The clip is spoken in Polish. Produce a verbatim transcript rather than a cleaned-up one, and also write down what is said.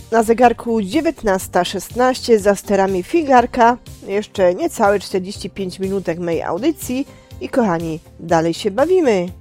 Na zegarku dziewiętnasta szesnaście, za sterami Figarka. Jeszcze niecałe czterdzieści pięć minutek mojej audycji i kochani, dalej się bawimy.